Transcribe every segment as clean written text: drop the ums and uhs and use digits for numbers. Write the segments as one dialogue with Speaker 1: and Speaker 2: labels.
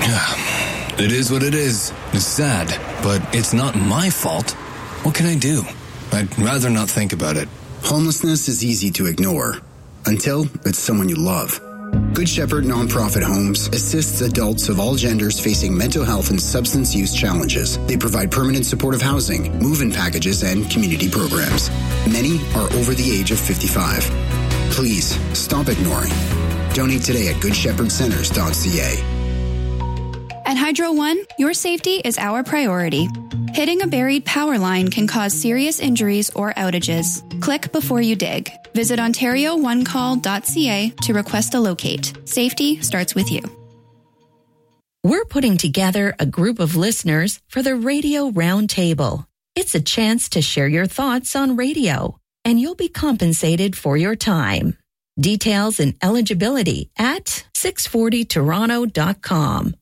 Speaker 1: It is what it is. It's sad, but it's not my fault. What can I do? I'd rather not think about it.
Speaker 2: Homelessness is easy to ignore until it's someone you love. Good Shepherd Nonprofit Homes assists adults of all genders facing mental health and substance use challenges. They provide permanent supportive housing, move-in packages, and community programs. Many are over the age of 55. Please stop ignoring. Donate today at goodshepherdcenters.ca.
Speaker 3: At Hydro One, your safety is our priority. Hitting a buried power line can cause serious injuries or outages. Click before you dig. Visit OntarioOneCall.ca to request a locate. Safety starts with you.
Speaker 4: We're putting together a group of listeners for the Radio Roundtable. It's a chance to share your thoughts on radio, and you'll be compensated for your time. Details and eligibility at 640toronto.com.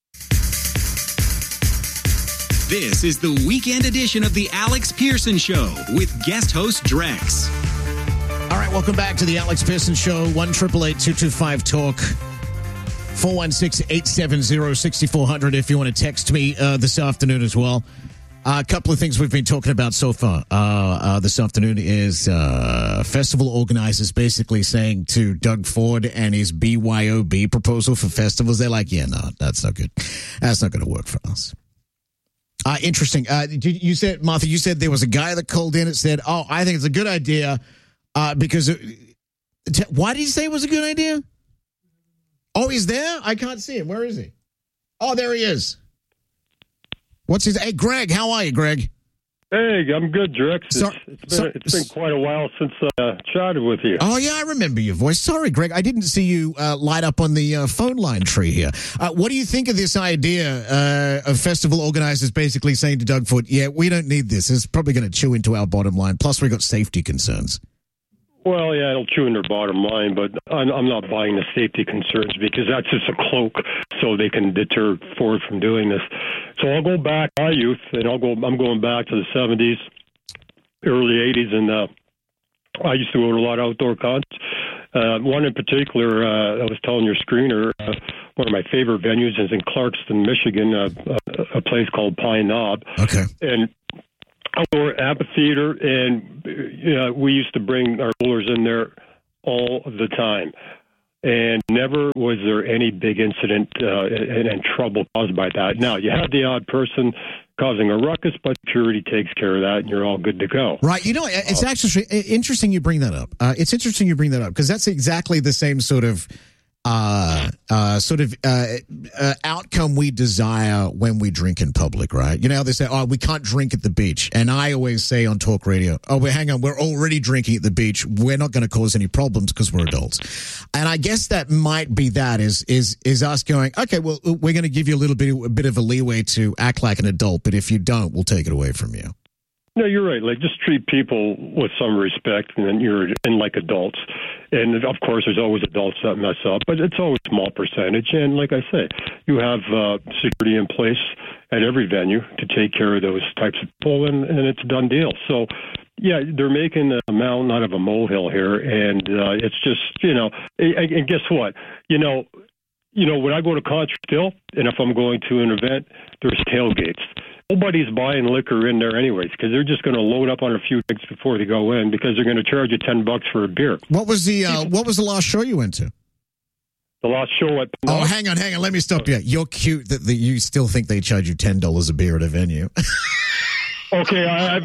Speaker 5: This is the weekend edition of the Alex Pearson Show with guest host Drex.
Speaker 6: All right, welcome back to the Alex Pearson Show. 1-888-225-TALK. 416-870-6400 if you want to text me this afternoon as well. A couple of things we've been talking about so far this afternoon is festival organizers basically saying to Doug Ford and his BYOB proposal for festivals, they're like, yeah, no, that's not good. That's not going to work for us. Interesting. You said, Martha, you said there was a guy that called in and said, oh, I think it's a good idea because why did he say it was a good idea? Oh, he's there? I can't see him. Where is he? Oh, there he is. What's his? Hey, Greg, how are you, Greg?
Speaker 7: Hey, I'm good, Drex. It's been quite a while since I chatted with you.
Speaker 6: Oh, yeah, I remember your voice. Sorry, Greg, I didn't see you light up on the phone line tree here. What do you think of this idea of festival organizers basically saying to Doug Ford, yeah, we don't need this. It's probably going to chew into our bottom line. Plus, we've got safety concerns.
Speaker 7: Well, yeah, it'll chew in their bottom line, but I'm not buying the safety concerns because that's just a cloak so they can deter Ford from doing this. So I'll go back to my youth, and I'm going back to the 70s, early 80s, and I used to go to a lot of outdoor concerts. One in particular, I was telling your screener, one of my favorite venues is in Clarkston, Michigan, a place called Pine Knob.
Speaker 6: Okay.
Speaker 7: And outdoor amphitheater, and we used to bring our bowlers in there all the time. And never was there any big incident and trouble caused by that. Now, you have the odd person causing a ruckus, but security takes care of that, and you're all good to go.
Speaker 6: Right. You know, it's actually interesting you bring that up. It's interesting you bring that up because that's exactly the same sort of outcome we desire when we drink in public, right? You know, they say, oh, we can't drink at the beach. And I always say on talk radio, oh, well, hang on, we're already drinking at the beach. We're not going to cause any problems because we're adults. And I guess that might be that is us going, okay, well, we're going to give you a bit of a leeway to act like an adult, but if you don't, we'll take it away from you.
Speaker 7: No, you're right. Like, just treat people with some respect, and then you're in like adults. And of course, there's always adults that mess up, but it's always a small percentage. And like I say, you have security in place at every venue to take care of those types of people, and it's a done deal. So, yeah, they're making a mountain out of a molehill here, and it's just, and guess what? When I go to concert still, and if I'm going to an event, there's tailgates. Nobody's buying liquor in there anyways because they're just going to load up on a few drinks before they go in because they're going to charge you $10 for a beer.
Speaker 6: What was the last show you went to?
Speaker 7: The last show at...
Speaker 6: Oh, hang on. Let me stop you. You're cute that you still think they charge you $10 a beer at a venue.
Speaker 7: Okay,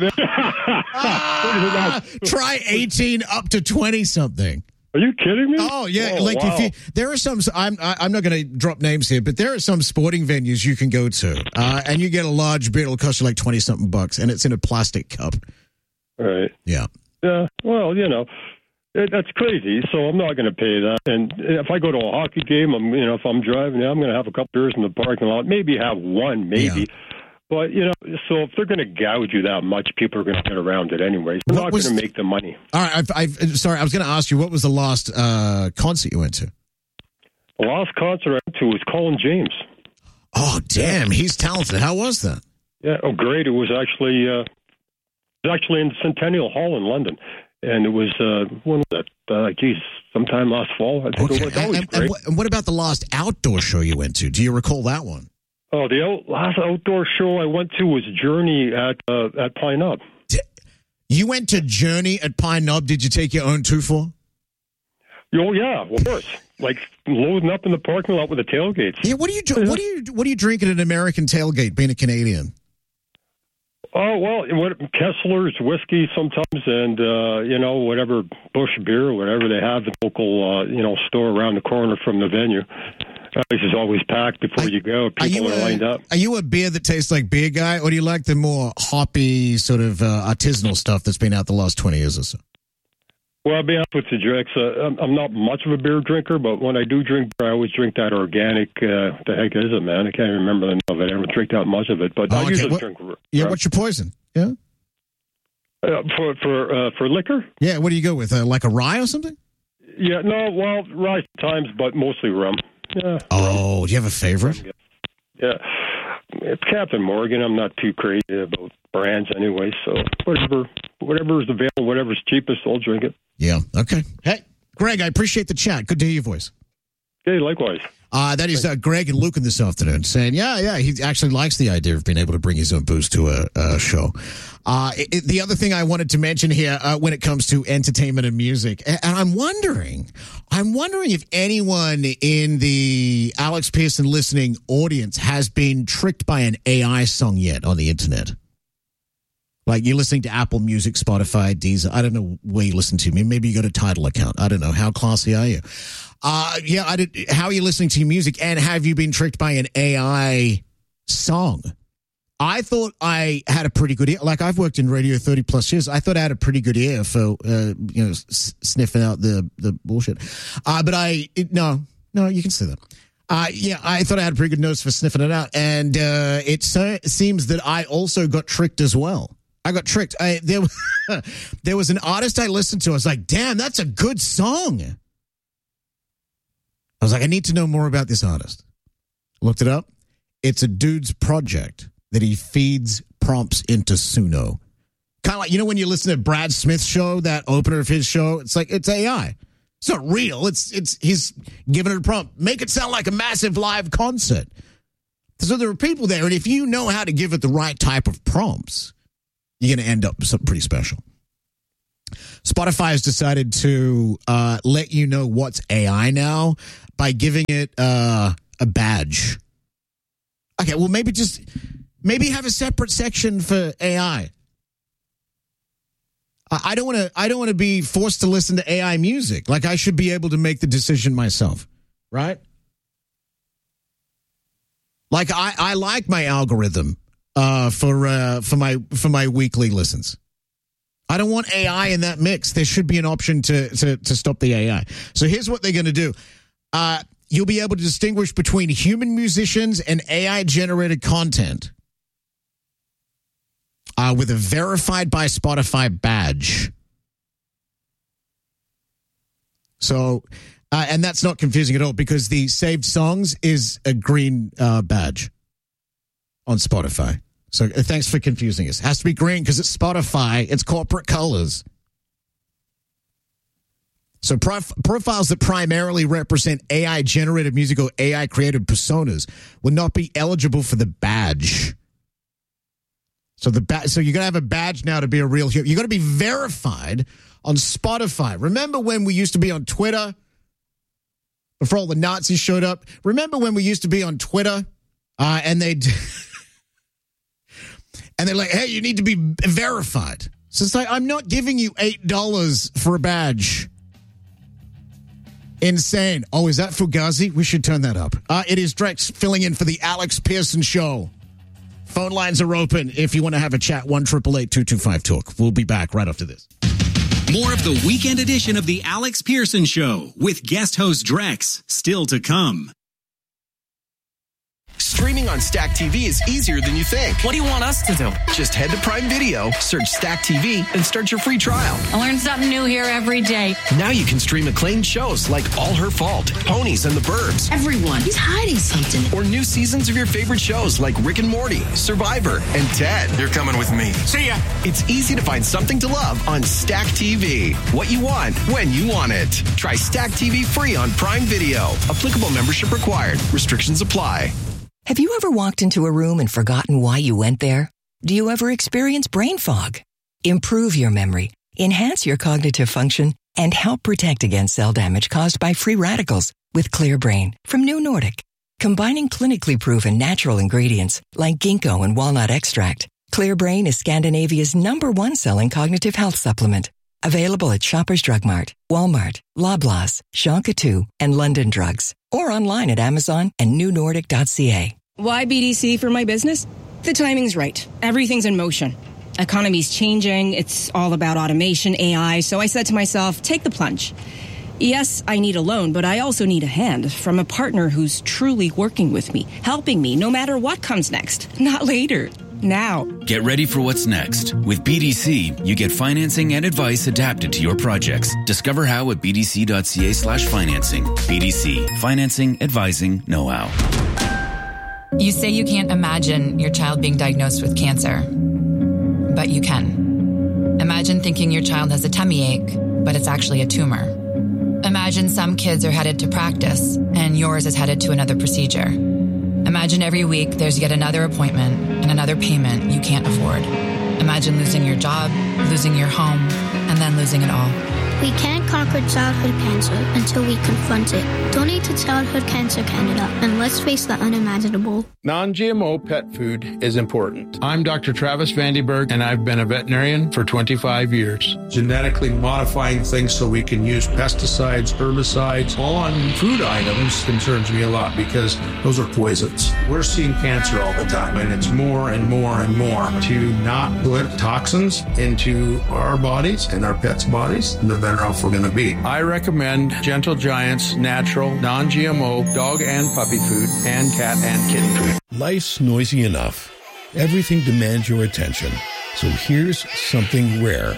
Speaker 6: try 18 up to 20 something.
Speaker 7: Are you kidding me?
Speaker 6: Oh yeah,
Speaker 7: wow.
Speaker 6: There are some. I'm not going to drop names here, but there are some sporting venues you can go to, and you get a large beer. It'll cost you like $20-something, and it's in a plastic cup.
Speaker 7: Right.
Speaker 6: Yeah.
Speaker 7: Yeah. Well, that's crazy. So I'm not going to pay that. And if I go to a hockey game, if I'm driving, I'm going to have a couple beers in the parking lot. Maybe have one, maybe. Yeah. But, so if they're going to gouge you that much, people are going to get around it anyways. They're not going to make the money.
Speaker 6: All right. Sorry, I was going to ask you, what was the last concert you went to?
Speaker 7: The last concert I went to was Colin James.
Speaker 6: Oh, damn. He's talented. How was that?
Speaker 7: Yeah. Oh, great. It was actually in Centennial Hall in London. And it was, when was that? Sometime last fall. I think it was. That was great.
Speaker 6: And what about the last outdoor show you went to? Do you recall that one?
Speaker 7: Oh, the last outdoor show I went to was Journey at Pine Knob.
Speaker 6: You went to Journey at Pine Knob. Did you take your own 2-4?
Speaker 7: Oh yeah, of course. Like loading up in the parking lot with the tailgates.
Speaker 6: Yeah. What do you drink at an American tailgate? Being a Canadian.
Speaker 7: Oh well, Kessler's whiskey sometimes, and whatever Bush beer or whatever they have at the local store around the corner from the venue. This is always packed before you go. People are lined up. Are
Speaker 6: you a beer that tastes like beer guy, or do you like the more hoppy sort of artisanal stuff that's been out the last 20 years or so?
Speaker 7: Well, I'll be honest with you, Drex. I'm not much of a beer drinker, but when I do drink beer, I always drink that organic. The heck is it, man? I can't remember the name of it. I don't drink that much of it, but I usually drink.
Speaker 6: Yeah, what's your poison? Yeah.
Speaker 7: For liquor?
Speaker 6: Yeah, what do you go with? Like a rye or something?
Speaker 7: Yeah, no, well, rye times, but mostly rum. Yeah.
Speaker 6: Oh, rum. Do you have a favorite?
Speaker 7: Yeah. It's Captain Morgan. I'm not too crazy about brands anyway, so whatever is available, whatever's cheapest, I'll drink it.
Speaker 6: Yeah, okay. Hey, Greg, I appreciate the chat. Good to hear your voice.
Speaker 7: Okay, likewise.
Speaker 6: That is Greg and Lucan this afternoon saying, yeah, he actually likes the idea of being able to bring his own booze to a show. The other thing I wanted to mention here when it comes to entertainment and music, and I'm wondering if anyone in the Alex Pearson listening audience has been tricked by an AI song yet on the internet. Like you're listening to Apple Music, Spotify, Deezer. I don't know where you listen to me. Maybe you got a Tidal account. I don't know. How classy are you? How are you listening to your music? And have you been tricked by an AI song? I thought I had a pretty good ear. Like I've worked in radio 30 plus years. I thought I had a pretty good ear for, sniffing out the bullshit. No, you can say that. I thought I had a pretty good nose for sniffing it out. And it seems that I also got tricked as well. I got tricked. There was an artist I listened to. I was like, damn, that's a good song. I was like, I need to know more about this artist. Looked it up. It's a dude's project that he feeds prompts into Suno. Kind of like, when you listen to Brad Smith's show, that opener of his show, it's like, it's AI. It's not real. He's giving it a prompt. Make it sound like a massive live concert. So there are people there, and if you know how to give it the right type of prompts, you're going to end up with something pretty special. Spotify has decided to let you know what's AI now by giving it a badge. Okay, well, maybe have a separate section for AI. I don't want to be forced to listen to AI music. Like I should be able to make the decision myself, right? Like I like my algorithm for my weekly listens. I don't want AI in that mix. There should be an option to stop the AI. So here's what they're going to do. You'll be able to distinguish between human musicians and AI-generated content with a verified by Spotify badge. So, and that's not confusing at all because the saved songs is a green badge on Spotify. So thanks for confusing us. It has to be green because it's Spotify. It's corporate colors. So profiles that primarily represent AI-generated music or AI-created personas will not be eligible for the badge. So you're going to have a badge now to be a real hero. You're going to be verified on Spotify. Remember when we used to be on Twitter before all the Nazis showed up? Remember when we used to be on Twitter and they're like, hey, you need to be verified. So it's like, I'm not giving you $8 for a badge. Insane. Oh, is that Fugazi? We should turn that up. It is Drex filling in for the Alex Pearson Show. Phone lines are open if you want to have a chat. 1-888-225-TALK. We'll be back right after this.
Speaker 5: More of the weekend edition of the Alex Pearson Show with guest host Drex still to come.
Speaker 8: Streaming on Stack TV is easier than you think.
Speaker 9: What do you want us to do?
Speaker 8: Just head to Prime Video, search Stack TV, and start your free trial.
Speaker 10: I learn something new here every day.
Speaker 8: Now you can stream acclaimed shows like All Her Fault, Ponies, and the Burbs.
Speaker 10: Everyone is hiding something.
Speaker 8: Or new seasons of your favorite shows like Rick and Morty, Survivor, and Ted.
Speaker 9: You're coming with me.
Speaker 8: See ya. It's easy to find something to love on Stack TV. What you want, when you want it. Try Stack TV free on Prime Video. Applicable membership required. Restrictions apply.
Speaker 11: Have you ever walked into a room and forgotten why you went there? Do you ever experience brain fog? Improve your memory, enhance your cognitive function, and help protect against cell damage caused by free radicals with Clear Brain from New Nordic. Combining clinically proven natural ingredients like ginkgo and walnut extract, Clear Brain is Scandinavia's #1 selling cognitive health supplement. Available at Shoppers Drug Mart, Walmart, Loblaws, Shonka 2, and London Drugs. Or online at Amazon and newnordic.ca.
Speaker 12: Why BDC for my business? The timing's right. Everything's in motion. Economy's changing. It's all about automation, AI. So I said to myself, take the plunge. Yes, I need a loan, but I also need a hand from a partner who's truly working with me, helping me no matter what comes next. Not later. Now.
Speaker 13: Get ready for what's next. With BDC, you get financing and advice adapted to your projects. Discover how at bdc.ca/financing. BDC. Financing, advising, know-how.
Speaker 14: You say you can't imagine your child being diagnosed with cancer, but you can. Imagine thinking your child has a tummy ache, but it's actually a tumor. Imagine some kids are headed to practice, and yours is headed to another procedure. Imagine every week there's yet another appointment and another payment you can't afford. Imagine losing your job, losing your home, and then losing it all.
Speaker 15: We can't conquer childhood cancer until we confront it. Donate to Childhood Cancer Canada, and let's face the unimaginable.
Speaker 16: Non-GMO pet food is important. I'm Dr. Travis Vandenberg, and I've been a veterinarian for 25 years.
Speaker 17: Genetically modifying things so we can use pesticides, herbicides on food items concerns me a lot because those are poisons. We're seeing cancer all the time, and it's more and more and more. To not put toxins into our bodies and our pets' bodies, the better off we're going to be.
Speaker 16: I recommend Gentle Giant's natural, non-GMO dog and puppy food and cat and kitten food.
Speaker 18: Life's noisy enough. Everything demands your attention. So here's something rare.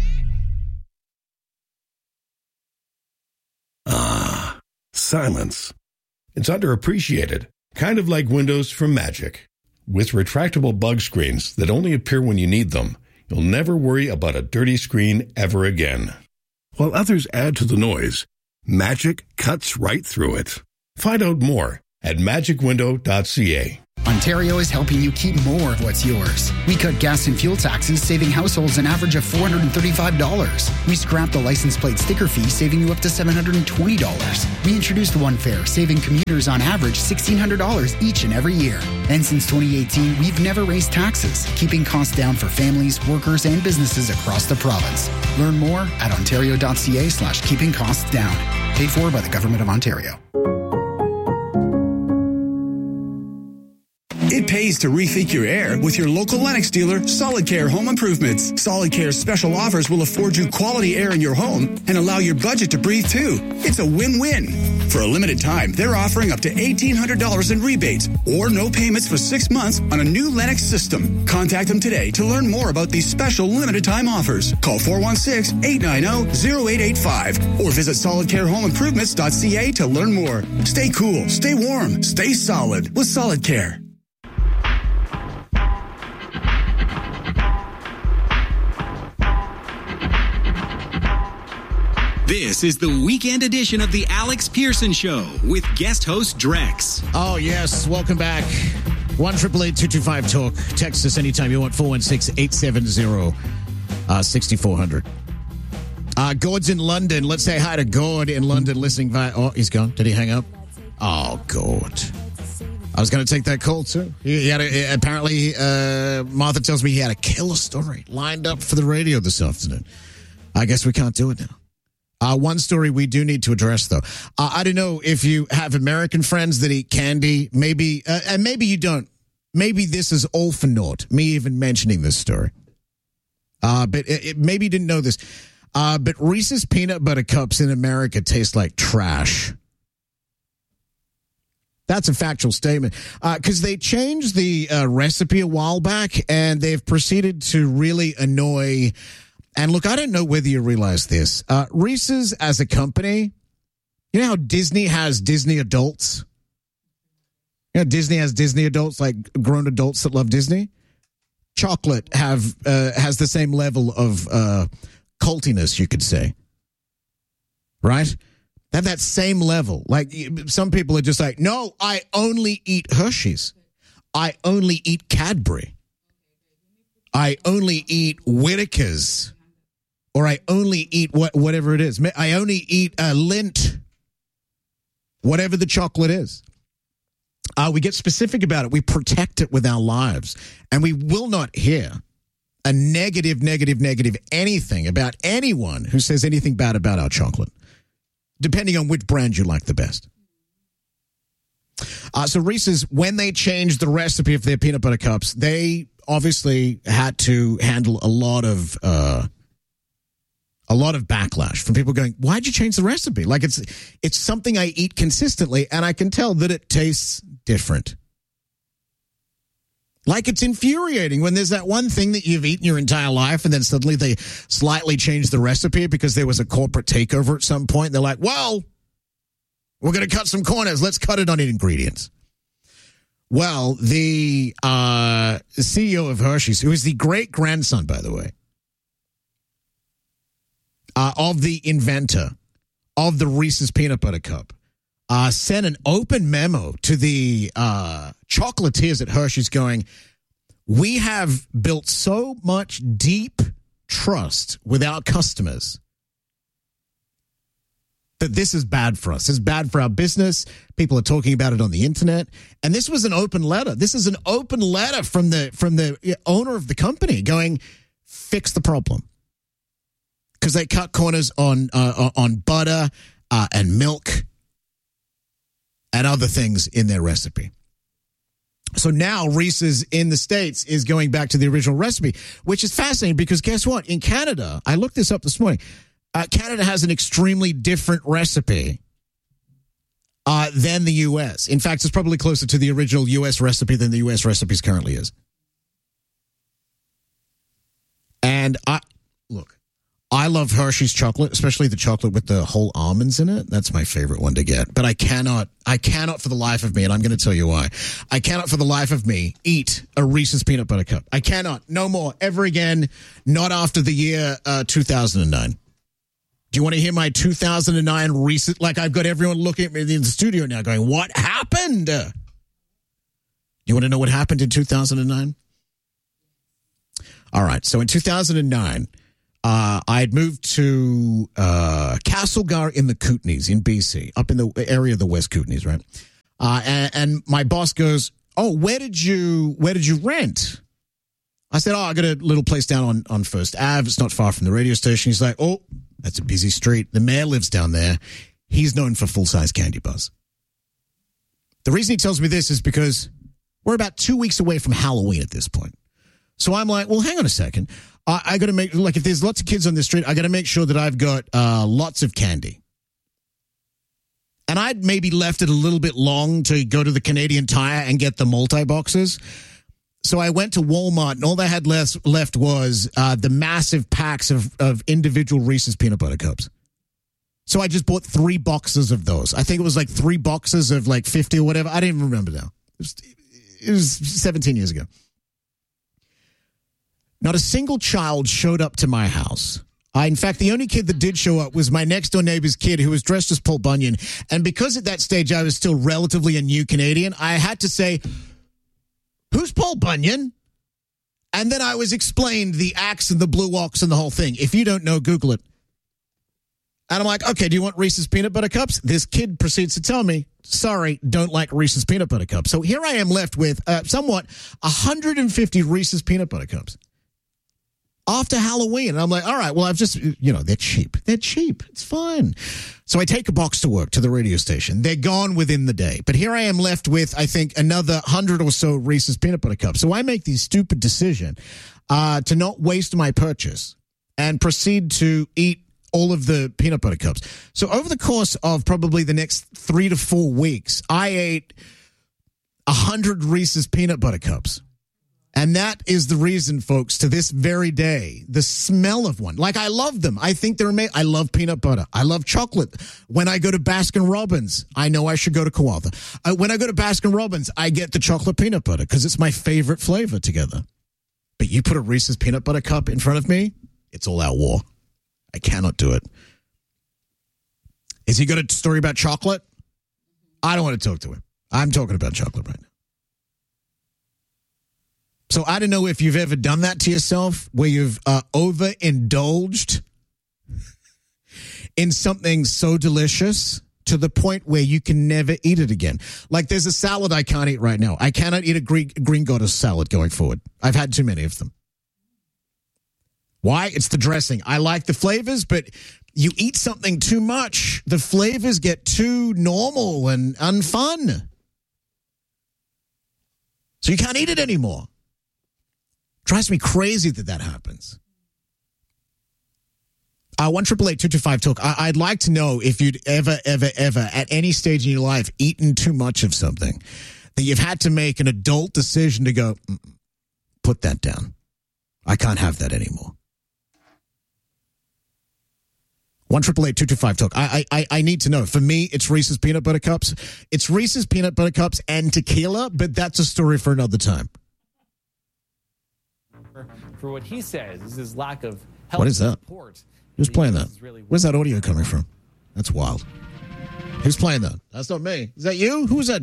Speaker 18: Ah, silence. It's underappreciated, kind of like Windows from Magic. With retractable bug screens that only appear when you need them, you'll never worry about a dirty screen ever again. While others add to the noise, Magic cuts right through it. Find out more at magicwindow.ca.
Speaker 2: Ontario is helping you keep more of what's yours. We cut gas and fuel taxes, saving households an average of $435. We scrapped the license plate sticker fee, saving you up to $720. We introduced One Fare, saving commuters on average $1,600 each and every year. And since 2018, we've never raised taxes, keeping costs down for families, workers, and businesses across the province. Learn more at ontario.ca/keeping costs down. Paid for by the Government of Ontario.
Speaker 19: It pays to rethink your air with your local Lennox dealer, Solid Care Home Improvements. Solid Care's special offers will afford you quality air in your home and allow your budget to breathe too. It's a win-win. For a limited time, they're offering up to $1,800 in rebates or no payments for 6 months on a new Lennox system. Contact them today to learn more about these special limited time offers. Call 416-890-0885 or visit solidcarehomeimprovements.ca to learn more. Stay cool, stay warm, stay solid with Solid Care.
Speaker 5: This is the weekend edition of the Alex Pearson Show with guest host Drex.
Speaker 6: Oh, yes. Welcome back. 1-888-225-TALK. Text us anytime you want. 416-870-6400. Gord's in London. Let's say hi to Gord in London listening via... Oh, he's gone. Did he hang up? Oh, Gord. I was going to take that call, too. He had apparently, Martha tells me he had a killer story lined up for the radio this afternoon. I guess we can't do it now. One story we do need to address, though. I don't know if you have American friends that eat candy. Maybe, and maybe you don't. Maybe this is all for naught, me even mentioning this story. But maybe you didn't know this. But Reese's peanut butter cups in America taste like trash. That's a factual statement. Because they changed the recipe a while back, and they've proceeded to really annoy. And look, I don't know whether you realize this. Reese's as a company, you know how Disney has Disney adults? You know, Disney has Disney adults, like grown adults that love Disney. Chocolate has the same level of cultiness, you could say. Right? They have that same level. Like, some people are just like, no, I only eat Hershey's. I only eat Cadbury. I only eat Whittaker's. Or I only eat whatever it is. I only eat Lindt. Whatever the chocolate is. We get specific about it. We protect it with our lives. And we will not hear a negative anything about anyone who says anything bad about our chocolate, depending on which brand you like the best. So Reese's, when they changed the recipe of their peanut butter cups, they obviously had to handle a lot of backlash from people going, why'd you change the recipe? Like, it's something I eat consistently, and I can tell that it tastes different. Like, it's infuriating when there's that one thing that you've eaten your entire life, and then suddenly they slightly change the recipe because there was a corporate takeover at some point. They're like, well, we're going to cut some corners. Let's cut it on ingredients. Well, the CEO of Hershey's, who is the great-grandson, by the way, of the inventor of the Reese's Peanut Butter Cup, sent an open memo to the chocolatiers at Hershey's going, we have built so much deep trust with our customers that this is bad for us. It's bad for our business. People are talking about it on the internet. And this was an open letter. This is an open letter from the owner of the company going, fix the problem. Because they cut corners on butter and milk and other things in their recipe. So now Reese's in the States is going back to the original recipe, which is fascinating because guess what? In Canada, I looked this up this morning, Canada has an extremely different recipe than the U.S. In fact, it's probably closer to the original U.S. recipe than the U.S. recipe currently is. And I love Hershey's chocolate, especially the chocolate with the whole almonds in it. That's my favorite one to get. But I cannot for the life of me, and I'm going to tell you why. I cannot for the life of me eat a Reese's Peanut Butter Cup. I cannot. No more. Ever again. Not after the year 2009. Do you want to hear my 2009 Reese's? Like, I've got everyone looking at me in the studio now going, what happened? You want to know what happened in 2009? All right. So in 2009... I had moved to Castlegar in the Kootenays in BC, up in the area of the West Kootenays, right? And my boss goes, "Oh, where did you rent?" I said, "Oh, I got a little place down on First Ave. It's not far from the radio station." He's like, "Oh, that's a busy street. The mayor lives down there. He's known for full-size candy bars." The reason he tells me this is because we're about 2 weeks away from Halloween at this point. So I'm like, well, hang on a second. I got to make, like, if there's lots of kids on the street, I got to make sure that I've got lots of candy. And I'd maybe left it a little bit long to go to the Canadian Tire and get the multi-boxes. So I went to Walmart, and all they had left was the massive packs of individual Reese's Peanut Butter Cups. So I just bought 3 boxes of those. I think it was like 3 boxes of like 50 or whatever. I don't even remember now. It was 17 years ago. Not a single child showed up to my house. In fact, the only kid that did show up was my next-door neighbor's kid who was dressed as Paul Bunyan. And because at that stage I was still relatively a new Canadian, I had to say, "Who's Paul Bunyan?" And then I was explained the axe and the blue ox and the whole thing. If you don't know, Google it. And I'm like, okay, do you want Reese's Peanut Butter Cups? This kid proceeds to tell me, sorry, don't like Reese's Peanut Butter Cups. So here I am left with somewhat 150 Reese's Peanut Butter Cups. After Halloween. And I'm like, all right, well, I've just, they're cheap. They're cheap. It's fine. So I take a box to work to the radio station. They're gone within the day. But here I am left with, I think, another 100 or so Reese's Peanut Butter Cups. So I make the stupid decision to not waste my purchase and proceed to eat all of the peanut butter cups. So over the course of probably the next 3 to 4 weeks, I ate 100 Reese's peanut butter cups. And that is the reason, folks, to this very day, the smell of one. Like, I love them. I think they're amazing. I love peanut butter. I love chocolate. When I go to Baskin-Robbins, I know I should go to Kowaltha. When I go to Baskin-Robbins, I get the chocolate peanut butter because it's my favorite flavor together. But you put a Reese's peanut butter cup in front of me, it's all out war. I cannot do it. Is he got a story about chocolate? I don't want to talk to him. I'm talking about chocolate right now. So I don't know if you've ever done that to yourself, where you've overindulged in something so delicious to the point where you can never eat it again. Like, there's a salad I can't eat right now. I cannot eat a green goddess salad going forward. I've had too many of them. Why? It's the dressing. I like the flavors, but you eat something too much, the flavors get too normal and unfun. So you can't eat it anymore. Drives me crazy that happens. 1-888-225-TALK. I'd like to know if you'd ever, at any stage in your life, eaten too much of something, that you've had to make an adult decision to go, put that down. I can't have that anymore. 1-888-225-TALK. I need to know. For me, it's Reese's Peanut Butter Cups. It's Reese's Peanut Butter Cups and tequila, but that's a story for another time.
Speaker 9: For what he says is his lack of health.
Speaker 6: What is that?
Speaker 9: Support.
Speaker 6: Who's playing that? Where's that audio coming from? That's wild. Who's playing that? That's not me. Is that you? Who's that?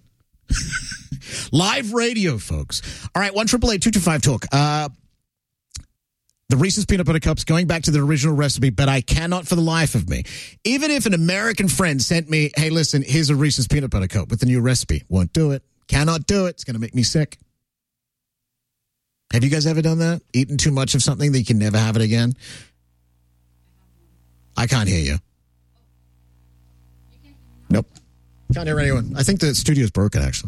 Speaker 6: Live radio, folks. All right, 1-888-225-TALK. The Reese's Peanut Butter Cups, going back to the original recipe, but I cannot for the life of me. Even if an American friend sent me, hey, listen, here's a Reese's Peanut Butter Cup with the new recipe. Won't do it. Cannot do it. It's going to make me sick. Have you guys ever done that? Eaten too much of something that you can never have it again? I can't hear you. Nope. Can't hear anyone. I think the studio's broken, actually.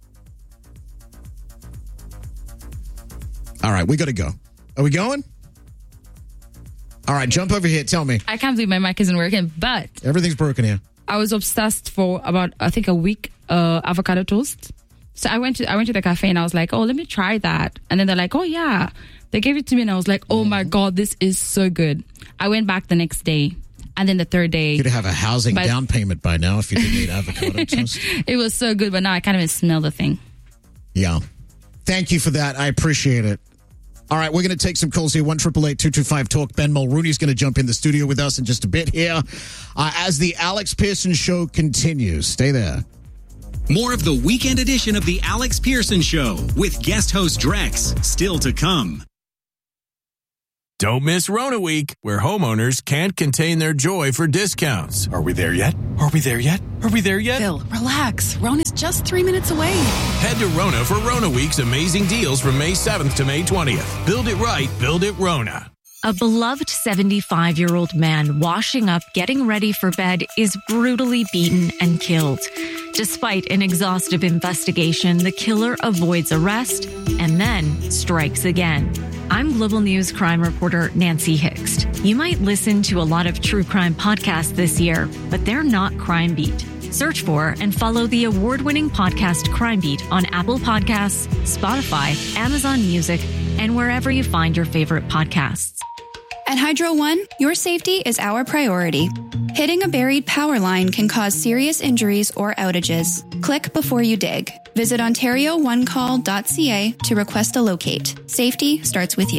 Speaker 6: All right, we got to go. Are we going? All right, jump over here. Tell me.
Speaker 20: I can't believe my mic isn't working, but...
Speaker 6: Everything's broken here.
Speaker 20: I was obsessed for about, I think, a week, avocado toast. So I went to the cafe and I was like, oh, let me try that. And then they're like, oh, yeah. They gave it to me and I was like, oh, my God, this is so good. I went back the next day. And then the third day...
Speaker 6: You'd have a housing down payment by now if you didn't eat avocado toast.
Speaker 20: It was so good, but now I can't even smell the thing.
Speaker 6: Yeah. Thank you for that. I appreciate it. All right, we're going to take some calls here. 1-888-225-TALK. Ben Mulrooney's going to jump in the studio with us in just a bit here as the Alex Pearson Show continues. Stay there.
Speaker 5: More of the weekend edition of the Alex Pearson Show with guest host Drex still to come.
Speaker 21: Don't miss Rona Week, where homeowners can't contain their joy for discounts. Are we there yet? Are we there yet? Are we there yet?
Speaker 22: Phil, relax. Rona's just 3 minutes away.
Speaker 21: Head to Rona for Rona Week's amazing deals from May 7th to May 20th. Build it right. Build it Rona.
Speaker 23: A beloved 75-year-old man washing up, getting ready for bed is brutally beaten and killed. Despite an exhaustive investigation, the killer avoids arrest and then strikes again. I'm Global News crime reporter Nancy Hixt. You might listen to a lot of true crime podcasts this year, but they're not Crime Beat. Search for and follow the award-winning podcast Crime Beat on Apple Podcasts, Spotify, Amazon Music, and wherever you find your favorite podcasts.
Speaker 3: At Hydro One, your safety is our priority. Hitting a buried power line can cause serious injuries or outages. Click before you dig. Visit OntarioOneCall.ca to request a locate. Safety starts with you.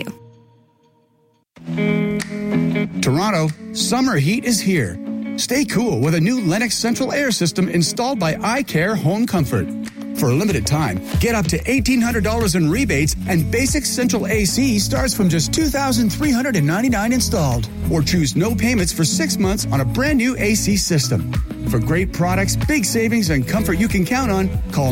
Speaker 19: Toronto, summer heat is here. Stay cool with a new Lennox Central Air System installed by iCare Home Comfort. For a limited time, get up to $1,800 in rebates, and basic central AC starts from just $2,399 installed. Or choose no payments for 6 months on a brand new AC system. For great products, big savings, and comfort you can count on, call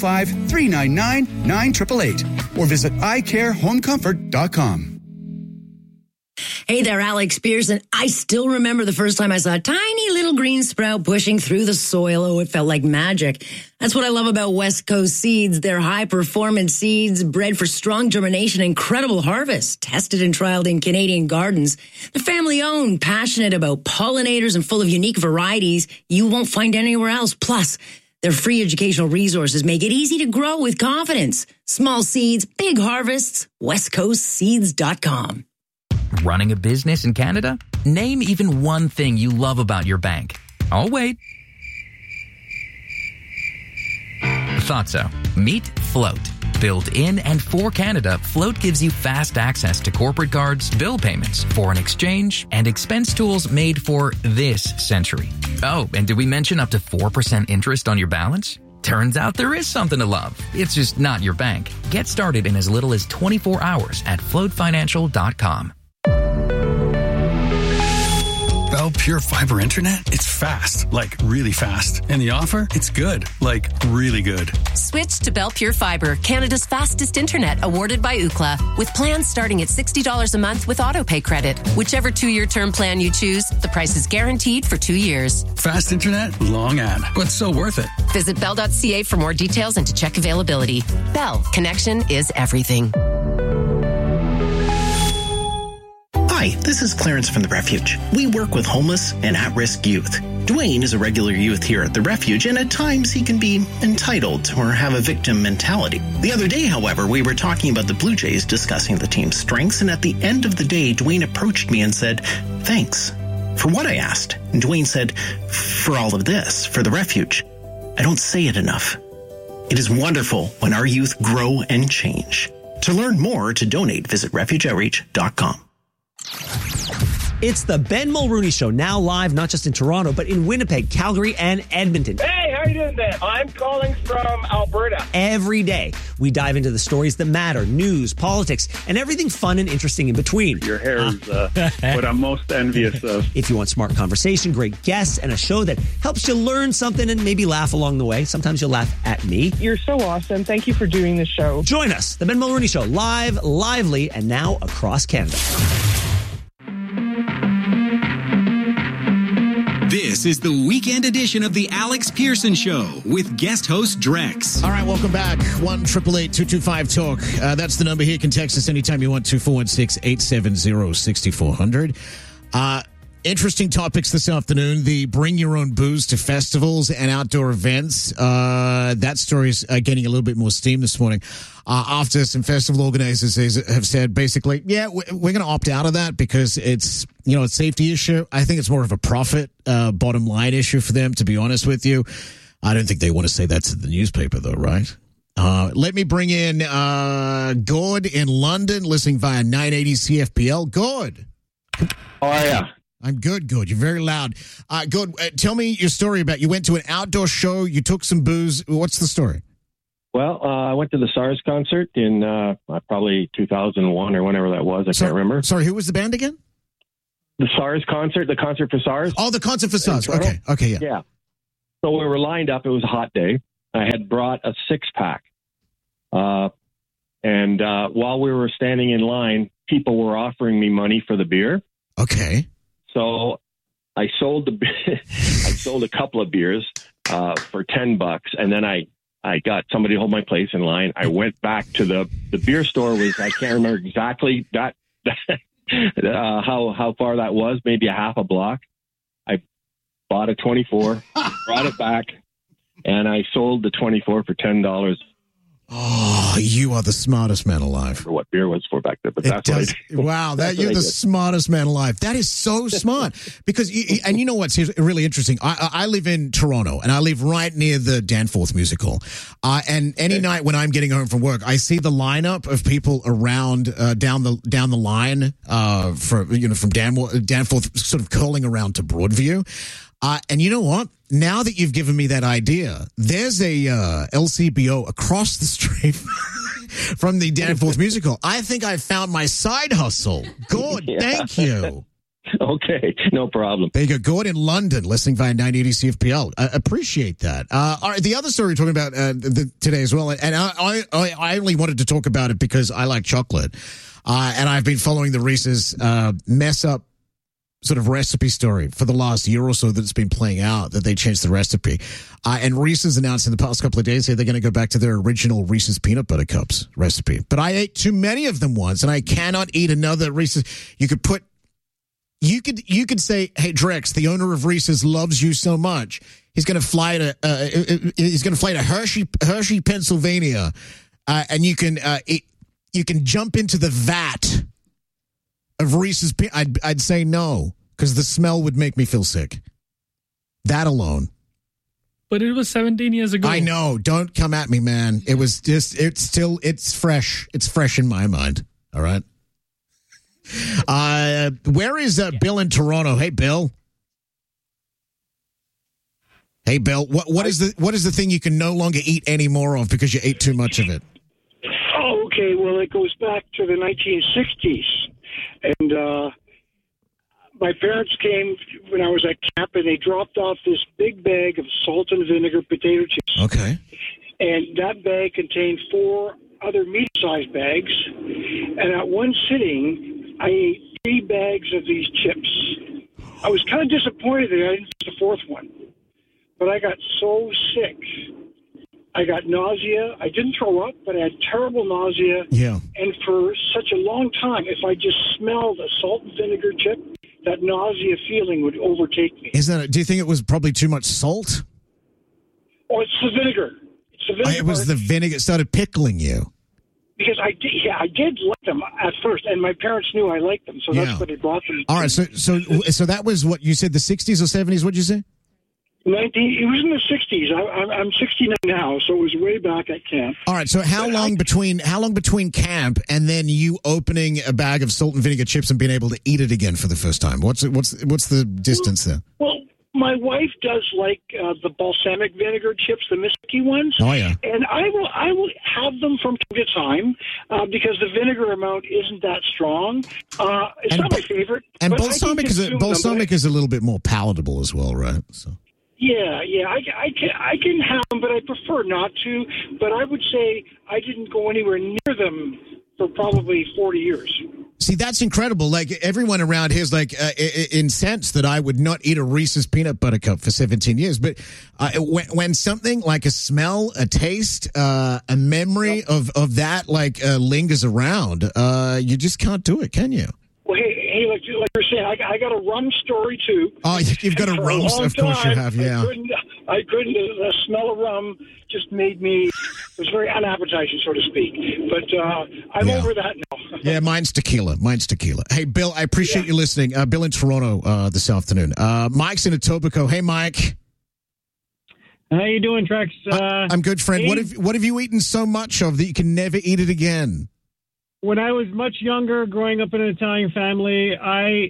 Speaker 19: 905-399-9888 or visit iCareHomeComfort.com.
Speaker 24: Hey there, Alex Pearson. I still remember the first time I saw a tiny little green sprout pushing through the soil. Oh, it felt like magic. That's what I love about West Coast Seeds. They're high-performance seeds bred for strong germination and incredible harvest. Tested and trialed in Canadian gardens. They're family-owned, passionate about pollinators, and full of unique varieties you won't find anywhere else. Plus, Their free educational resources make it easy to grow with confidence. Small seeds, big harvests. WestCoastSeeds.com.
Speaker 1: Running a business in Canada? Name even one thing you love about your bank. I'll wait. Thought so. Meet Float. Built in and for Canada, Float gives you fast access to corporate cards, bill payments, foreign exchange, and expense tools made for this century. Oh, and did we mention up to 4% interest on your balance? Turns out there is something to love. It's just not your bank. Get started in as little as 24 hours at floatfinancial.com.
Speaker 4: Bell Pure Fiber Internet? It's fast, like really fast. And the offer? It's good, like really good.
Speaker 7: Switch to Bell Pure Fiber, Canada's fastest internet, awarded by Ookla, with plans starting at $60 a month with autopay credit. Whichever 2-year term plan you choose, the price is guaranteed for 2 years.
Speaker 4: Fast internet, long ad, but so worth it.
Speaker 7: Visit bell.ca for more details and to check availability. Bell, connection is everything.
Speaker 10: Hi, this is Clarence from The Refuge. We work with homeless and at-risk youth. Dwayne is a regular youth here at The Refuge, and at times he can be entitled or have a victim mentality. The other day, however, we were talking about the Blue Jays, discussing the team's strengths, and at the end of the day, Dwayne approached me and said, "Thanks." For what, I asked? And Dwayne said, "For all of this, for The Refuge." I don't say it enough. It is wonderful when our youth grow and change. To learn more or to donate, visit refugeoutreach.com.
Speaker 25: It's the Ben Mulrooney Show, now live not just in Toronto, but in Winnipeg, Calgary, and Edmonton.
Speaker 26: Hey, how you doing there? I'm calling from Alberta.
Speaker 25: Every day, we dive into the stories that matter, news, politics, and everything fun and interesting in between.
Speaker 27: Your hair is what I'm most envious of.
Speaker 25: If you want smart conversation, great guests, and a show that helps you learn something and maybe laugh along the way. Sometimes you'll laugh at me.
Speaker 26: You're so awesome. Thank you for doing the show.
Speaker 25: Join us, the Ben Mulrooney Show, live, lively, and now across Canada.
Speaker 5: This is the weekend edition of the Alex Pearson Show with guest host Drex.
Speaker 6: All right, welcome back. 1-888-225-TALK. That's the number here. You can text us anytime you want to. 416-870-6400. Interesting topics this afternoon. The bring your own booze to festivals and outdoor events. That story's getting a little bit more steam this morning. After some festival organizers have said basically, yeah, we're going to opt out of that because it's, a safety issue. I think it's more of a profit, bottom line issue for them, to be honest with you. I don't think they want to say that to the newspaper though, right? Let me bring in, Gord in London, listening via 980 CFPL. Gord.
Speaker 27: How are you?
Speaker 6: I'm good. You're very loud. Good. Tell me your story about, you went to an outdoor show, you took some booze. What's the story?
Speaker 27: Well, I went to the SARS concert in probably 2001 or whenever that was. I can't remember.
Speaker 6: Sorry, who was the band again?
Speaker 27: The SARS concert, the concert for SARS.
Speaker 6: Oh, the concert for SARS. Okay, yeah.
Speaker 27: Yeah. So we were lined up. It was a hot day. I had brought a 6-pack. And while we were standing in line, people were offering me money for the beer.
Speaker 6: Okay.
Speaker 27: So I sold a couple of beers for $10, and then I got somebody to hold my place in line. I went back to the beer store. I can't remember exactly that how far that was, maybe a half a block. I bought a 24, brought it back, and I sold the 24 for $10.
Speaker 6: Oh, you are the smartest man alive.
Speaker 27: For what beer was for back then, but that's what I did.
Speaker 6: Wow, you're the smartest man alive. That is so smart. Because, and you know what's really interesting? I live in Toronto, and I live right near the Danforth Musical. And any night when I'm getting home from work, I see the lineup of people around down the line from Danforth, sort of curling around to Broadview. And you know what? Now that you've given me that idea, there's a LCBO across the street from the Danforth Musical. I think I found my side hustle. Good, thank you.
Speaker 27: Okay, no problem.
Speaker 6: There you go. Gord in London, listening via 980 CFPL. I appreciate that. All right, the other story we're talking about today as well, and I only wanted to talk about it because I like chocolate, and I've been following the Reese's mess up sort of recipe story for the last year or so that's been playing out, that they changed the recipe. And Reese's announced in the past couple of days here they're going to go back to their original Reese's Peanut Butter Cups recipe. But I ate too many of them once, and I cannot eat another Reese's. You could put You could say, "Hey, Drex, the owner of Reese's loves you so much. He's going to fly to Hershey, Pennsylvania, and you can jump into the vat of Reese's." I'd say no, because the smell would make me feel sick. That alone.
Speaker 8: But it was 17 years ago.
Speaker 6: I know. Don't come at me, man. It was just. It's fresh. It's fresh in my mind. All right. Where is Bill in Toronto? Hey, Bill. Hey, Bill. What is the thing you can no longer eat any more of because you ate too much of it?
Speaker 11: Oh, okay. Well, it goes back to the 1960s, and my parents came when I was at camp, and they dropped off this big bag of salt and vinegar potato chips.
Speaker 6: Okay.
Speaker 11: And that bag contained 4 other medium-sized bags, and at one sitting, I ate 3 bags of these chips. I was kind of disappointed that I didn't get the 4th one, but I got so sick. I got nausea. I didn't throw up, but I had terrible nausea.
Speaker 6: Yeah.
Speaker 11: And for such a long time, if I just smelled a salt and vinegar chip, that nausea feeling would overtake me.
Speaker 6: Do you think it was probably too much salt?
Speaker 11: Oh, it's the vinegar. It's the vinegar.
Speaker 6: It was the vinegar. It started pickling you.
Speaker 11: Because I did like them at first, and my parents knew I liked them, so that's what they brought them.
Speaker 6: All right, so that was what you said, the 60s or 70s? What'd you say?
Speaker 11: It was in the 60s. I'm 69 now, so it was way back at camp.
Speaker 6: All right, so how long between camp and then you opening a bag of salt and vinegar chips and being able to eat it again for the first time? What's the distance there?
Speaker 11: Well, my wife does like the balsamic vinegar chips, the Miski ones.
Speaker 6: Oh yeah.
Speaker 11: And I will have them from time to time because the vinegar amount isn't that strong. It's not my favorite.
Speaker 6: And balsamic is a little bit more palatable as well, right? So.
Speaker 11: Yeah, I can have them, but I prefer not to. But I would say I didn't go anywhere near them for probably 40 years.
Speaker 6: See, that's incredible. Like, everyone around here is like incensed that I would not eat a Reese's peanut butter cup for 17 years. But when something like a smell, a taste, a memory of that lingers around, you just can't do it, can you?
Speaker 11: Well, hey, like you're saying, I got a rum story too.
Speaker 6: Oh, you've got a rum, of course you have, yeah.
Speaker 11: I couldn't. The smell of rum just made me. It was very unappetizing, so to speak. But I'm over that now.
Speaker 6: Yeah, mine's tequila. Hey, Bill, I appreciate you listening. Bill in Toronto this afternoon. Mike's in Etobicoke. Hey, Mike.
Speaker 12: How you doing, Trex?
Speaker 6: I'm good, friend. What have you eaten so much of that you can never eat it again?
Speaker 12: When I was much younger, growing up in an Italian family, I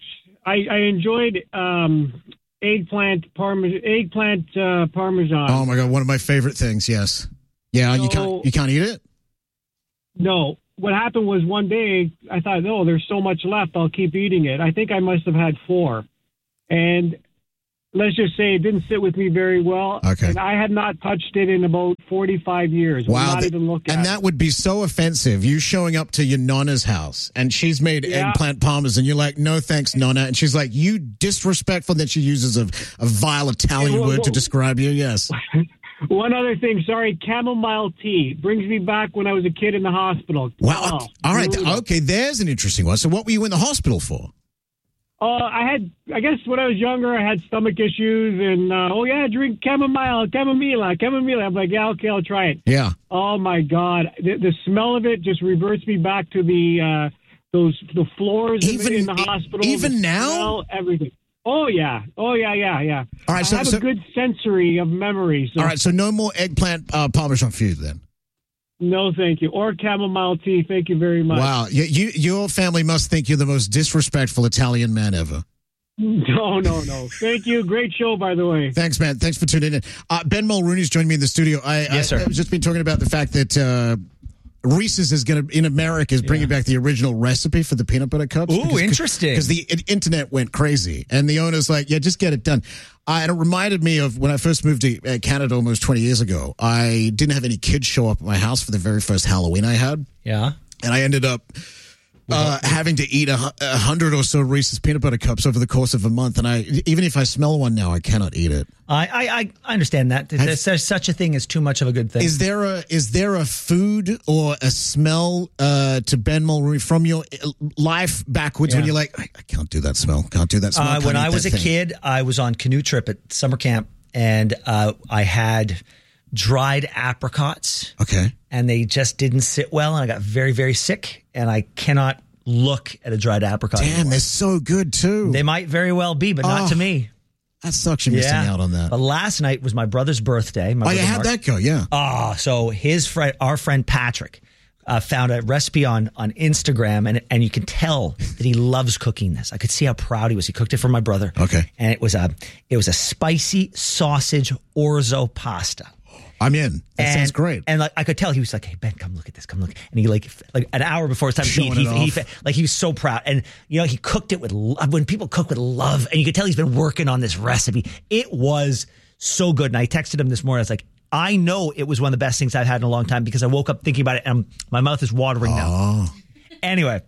Speaker 12: enjoyed eggplant parmesan.
Speaker 6: Oh my God, one of my favorite things. Yes. Yeah, so, you can't eat it?
Speaker 12: No. What happened was one day I thought, no, there's so much left, I'll keep eating it. I think I must have had 4. And let's just say it didn't sit with me very well.
Speaker 6: Okay.
Speaker 12: And I had not touched it in about 45 years.
Speaker 6: Wow.
Speaker 12: Not even looked at
Speaker 6: and that would be so offensive. You showing up to your Nonna's house and she's made eggplant parmesan. You're like, no thanks, Nonna. And she's like, you disrespectful, that she uses a vile Italian word to describe you. Yes.
Speaker 12: One other thing, sorry, chamomile tea brings me back when I was a kid in the hospital.
Speaker 6: Wow. All right. Okay, there's an interesting one. So what were you in the hospital for?
Speaker 12: I guess when I was younger, I had stomach issues and, drink chamomile. I'm like, yeah, okay, I'll try it.
Speaker 6: Yeah.
Speaker 12: Oh my God. The smell of it just reverts me back to the floors in the hospital.
Speaker 6: Even now?
Speaker 12: Smell, everything. Oh yeah. All right.
Speaker 6: I
Speaker 12: have a good sensory of memories. So.
Speaker 6: All right. So no more eggplant parmesan for you then.
Speaker 12: No, thank you. Or chamomile tea. Thank you very much.
Speaker 6: Wow. Your family must think you're the most disrespectful Italian man ever.
Speaker 12: No. Thank you. Great show, by the way.
Speaker 6: Thanks, man. Thanks for tuning in. Ben Mulrooney's joined me in the studio.
Speaker 25: Yes, sir.
Speaker 6: I've just been talking about the fact that Reese's is going to, in America, is bringing back the original recipe for the peanut butter cups.
Speaker 25: Ooh, interesting.
Speaker 6: Because the internet went crazy. And the owner's like, yeah, just get it done. And it reminded me of when I first moved to Canada almost 20 years ago. I didn't have any kids show up at my house for the very first Halloween I had.
Speaker 25: Yeah.
Speaker 6: And I ended up having to eat 100 or so Reese's peanut butter cups over the course of a month, and even if I smell one now, I cannot eat it.
Speaker 2: I understand that. There's such a thing as too much of a good thing.
Speaker 6: Is there a food or a smell to Ben Mulrooney from your life backwards when you're like, I can't do that smell, can't do that smell?
Speaker 2: When I was a kid, I was on canoe trip at summer camp, and I had dried apricots.
Speaker 6: Okay.
Speaker 2: And they just didn't sit well, and I got very, very sick, and I cannot look at a dried apricot
Speaker 6: Damn,
Speaker 2: anymore.
Speaker 6: they're so good, too.
Speaker 2: They might very well be, but not to me.
Speaker 6: That sucks, you're missing out on that.
Speaker 2: But last night was my brother's birthday.
Speaker 6: How'd that go? Yeah.
Speaker 2: So our friend Patrick found a recipe on Instagram, and you can tell that he loves cooking this. I could see how proud he was. He cooked it for my brother.
Speaker 6: Okay.
Speaker 2: And it was a spicy sausage orzo pasta.
Speaker 6: I'm in. That sounds great.
Speaker 2: And I could tell he was like, "Hey Ben, come look at this. Come look." And he like an hour before his time to eat, he was so proud. And he cooked it with love. When people cook with love, and you could tell he's been working on this recipe. It was so good. And I texted him this morning. I was like, I know it was one of the best things I've had in a long time, because I woke up thinking about it, and my mouth is watering now. Anyway,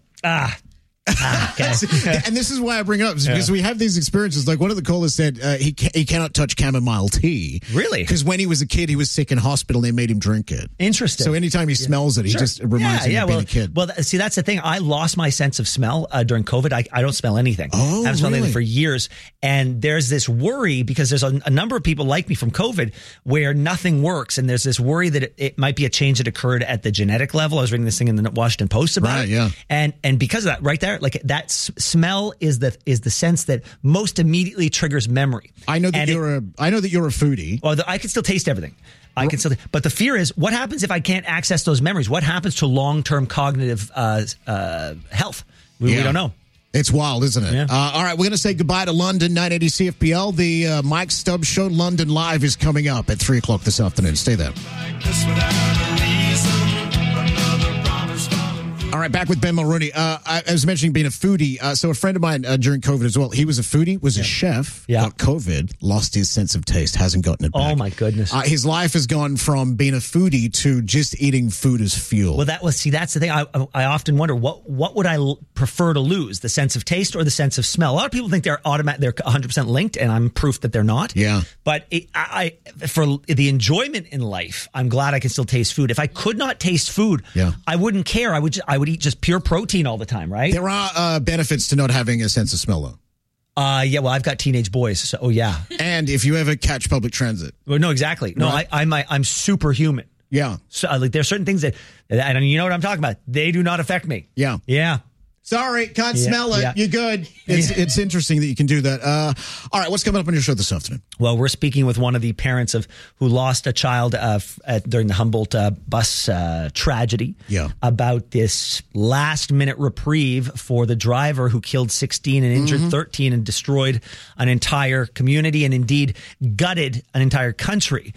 Speaker 2: okay.
Speaker 6: And this is why I bring it up, because we have these experiences. Like one of the callers said he cannot touch chamomile tea.
Speaker 2: Really?
Speaker 6: Because when he was a kid, he was sick in hospital, and they made him drink it.
Speaker 2: Interesting.
Speaker 6: So anytime he smells it, he just reminds him of being a kid.
Speaker 2: Well, see, that's the thing. I lost my sense of smell during COVID. I don't smell anything.
Speaker 6: Oh,
Speaker 2: I haven't smelled
Speaker 6: really?
Speaker 2: anything for years. And there's this worry, because there's a number of people like me from COVID where nothing works. And there's this worry that it might be a change that occurred at the genetic level. I was reading this thing in the Washington Post about it.
Speaker 6: Yeah.
Speaker 2: And because of that, right there, like that smell is the sense that most immediately triggers memory.
Speaker 6: I know that you're a foodie.
Speaker 2: Well, I can still taste everything. But the fear is, what happens if I can't access those memories? What happens to long-term cognitive health? We don't know.
Speaker 6: It's wild, isn't it?
Speaker 2: Yeah.
Speaker 6: All right, we're going to say goodbye to London 980 CFPL. The Mike Stubbs Show London Live is coming up at 3 o'clock this afternoon. Stay there. All right, back with Ben Mulrooney. I was mentioning being a foodie. So a friend of mine during COVID as well, he was a foodie, was a chef, got COVID, lost his sense of taste, hasn't gotten it back.
Speaker 2: Oh, my goodness.
Speaker 6: His life has gone from being a foodie to just eating food as fuel.
Speaker 2: Well, that's the thing. I often wonder, what would I prefer to lose, the sense of taste or the sense of smell? A lot of people think they're 100% linked, and I'm proof that they're not.
Speaker 6: Yeah.
Speaker 2: But for the enjoyment in life, I'm glad I can still taste food. If I could not taste food, I wouldn't care. I would eat just pure protein all the time, right?
Speaker 6: There are benefits to not having a sense of smell, though.
Speaker 2: Well, I've got teenage boys, so yeah.
Speaker 6: And if you ever catch public transit.
Speaker 2: Well, no, exactly. No, right. I'm superhuman.
Speaker 6: Yeah.
Speaker 2: So there are certain things that, and you know what I'm talking about. They do not affect me.
Speaker 6: Yeah.
Speaker 2: Yeah.
Speaker 6: Sorry, can't smell it. Yeah. You're good. It's interesting that you can do that. All right, what's coming up on your show this afternoon?
Speaker 2: Well, we're speaking with one of the parents who lost a child during the Humboldt bus tragedy.
Speaker 6: Yeah.
Speaker 2: About this last-minute reprieve for the driver who killed 16 and injured 13 and destroyed an entire community and indeed gutted an entire country.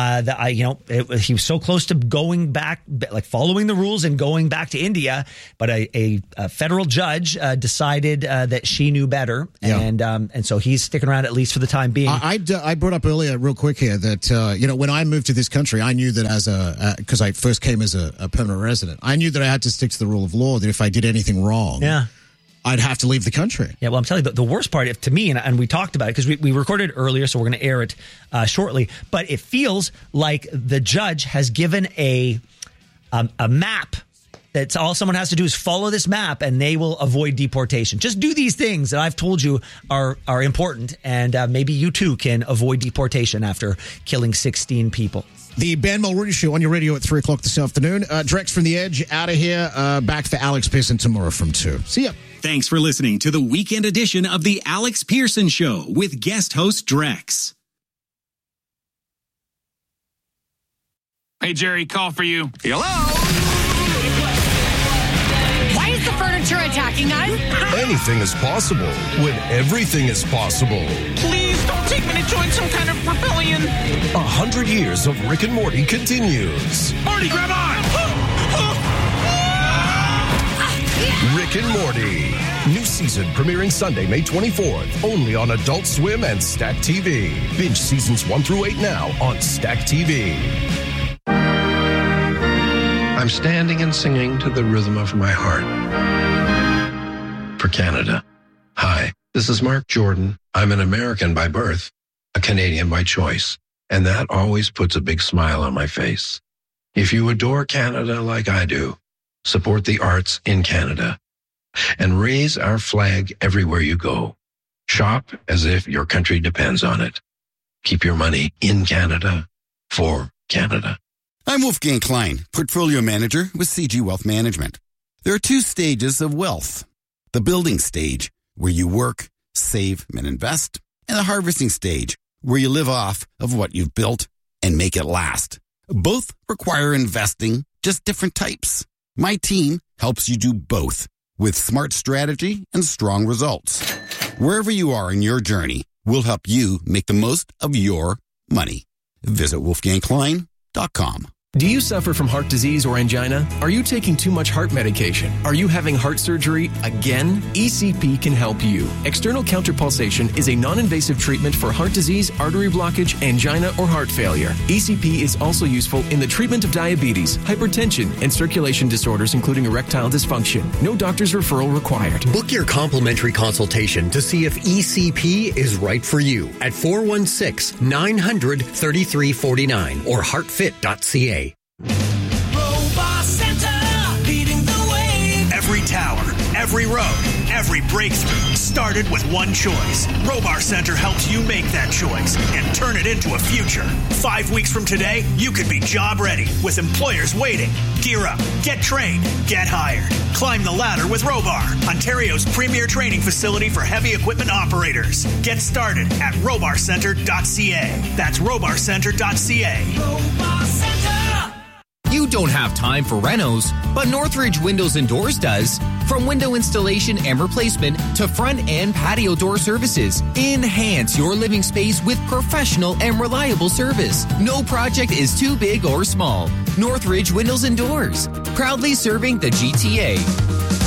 Speaker 2: He was so close to going back, like following the rules and going back to India, but a federal judge decided that she knew better, and so he's sticking around at least for the time being.
Speaker 6: I brought up earlier, real quick here, that when I moved to this country, I knew that because I first came as a permanent resident, I knew that I had to stick to the rule of law. That if I did anything wrong, I'd have to leave the country.
Speaker 2: Yeah, well, I'm telling you, the worst part, to me, and we talked about it because we recorded it earlier, so we're going to air it shortly. But it feels like the judge has given a map. That's all someone has to do is follow this map, and they will avoid deportation. Just do these things that I've told you are important, and maybe you too can avoid deportation after killing 16 people.
Speaker 6: The Ben Mulrooney Show on your radio at 3 o'clock this afternoon. Drex from The Edge out of here. Back for Alex Pearson tomorrow from 2. See ya.
Speaker 5: Thanks for listening to the weekend edition of the Alex Pearson Show with guest host Drex.
Speaker 13: Hey, Jerry, call for you.
Speaker 14: Hello? Why is the furniture attacking us?
Speaker 15: Anything is possible when everything is possible.
Speaker 14: Please don't take me to join some kind of rebellion.
Speaker 15: 100 years of Rick and Morty continues.
Speaker 14: Morty, grab on!
Speaker 15: Rick and Morty. New season premiering Sunday, May 24th. Only on Adult Swim and Stack TV. Binge seasons 1 through 8 now on Stack TV.
Speaker 16: I'm standing and singing to the rhythm of my heart.
Speaker 9: for Canada. Hi, this is Mark Jordan. I'm an American by birth, a Canadian by choice, and that always puts a big smile on my face. If you adore Canada like I do, support the arts in Canada and raise our flag everywhere you go. Shop as if your country depends on it. Keep your money in Canada for Canada.
Speaker 19: I'm Wolfgang Klein, Portfolio Manager with CG Wealth Management. There are two stages of wealth. The building stage, where you work, save, and invest, and the harvesting stage, where you live off of what you've built and make it last. Both require investing, just different types. My team helps you do both with smart strategy and strong results. Wherever you are in your journey, we'll help you make the most of your money. Visit wolfgangklein.com.
Speaker 16: Do you suffer from heart disease or angina? Are you taking too much heart medication? Are you having heart surgery again? ECP can help you. External counterpulsation is a non-invasive treatment for heart disease, artery blockage, angina, or heart failure. ECP is also useful in the treatment of diabetes, hypertension, and circulation disorders, including erectile dysfunction. No doctor's referral required.
Speaker 17: Book your complimentary consultation to see if ECP is right for you at 416-900-3349 or heartfit.ca.
Speaker 14: Robot Center, leading the way.
Speaker 18: Every tower, every road, every breakthrough started with one choice. Robar Center helps you make that choice and turn it into a future. 5 weeks from today, you could be job ready with employers waiting. Gear up, get trained, get hired. Climb the ladder with Robar, Ontario's premier training facility for heavy equipment operators. Get started at robarcenter.ca. That's robarcenter.ca.
Speaker 14: Robot Center.
Speaker 1: You don't have time for renos, but Northridge Windows and Doors does. From window installation and replacement to front and patio door services, enhance your living space with professional and reliable service. No project is too big or small. Northridge Windows and Doors, proudly serving the GTA.